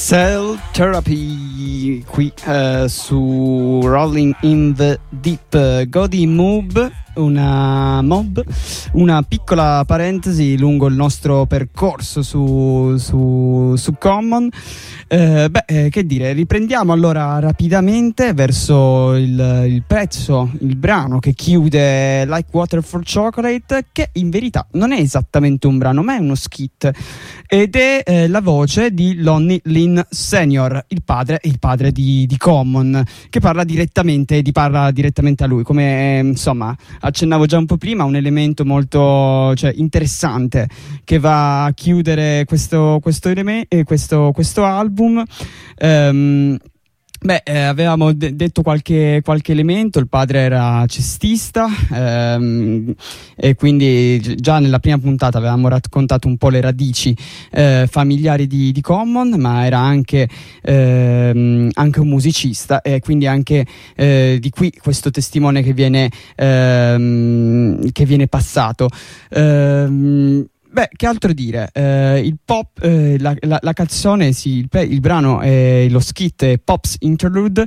Cell Therapy qui su Rolling in the Deep. Godi Mob, una piccola parentesi lungo il nostro percorso su Common. Che dire, riprendiamo allora rapidamente verso il pezzo, il brano che chiude Like Water for Chocolate, che in verità non è esattamente un brano ma è uno skit, ed è la voce di Lonnie Lynn Senior, il padre di Common, che parla direttamente a lui, come insomma accennavo già un po' prima, un elemento molto interessante che va a chiudere questo album. Avevamo detto qualche elemento. Il padre era cestista, e quindi già nella prima puntata avevamo raccontato un po' le radici familiari di Common, ma era anche un musicista, e quindi anche di qui questo testimone che viene passato. Che altro dire? Il pop, la canzone, il brano, lo skit è Pops Interlude,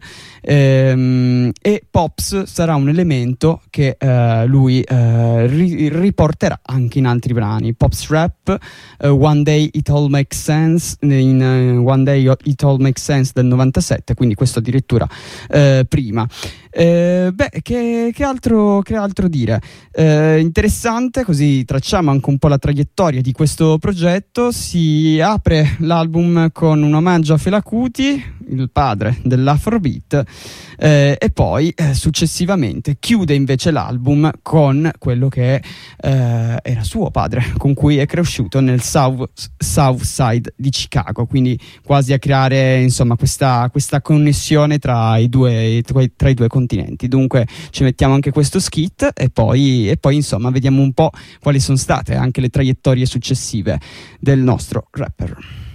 e Pops sarà un elemento che lui riporterà anche in altri brani. Pops Rap, One Day It All Makes Sense, One Day It All Makes Sense del 97, quindi questo addirittura prima. Che altro dire? Interessante, così tracciamo anche un po' la traiettoria di questo progetto. Si apre l'album con un omaggio a Fela Kuti, il padre dell'Afrobeat, e poi successivamente chiude invece l'album con quello che era suo padre, con cui è cresciuto nel South Side di Chicago, quindi quasi a creare insomma questa connessione tra i due continenti. Dunque ci mettiamo anche questo skit e poi insomma vediamo un po' quali sono state anche le traiettorie successive del nostro rapper.